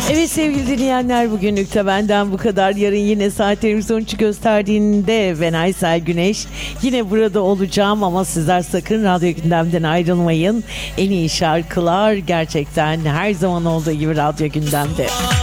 Evet sevgili dinleyenler, bugünlük de benden bu kadar. Yarın yine saat televizyon gösterdiğinde ben Aysel Güneş yine burada olacağım ama sizler sakın Radyo Gündem'den ayrılmayın. En iyi şarkılar gerçekten her zaman olduğu gibi Radyo Gündem'de.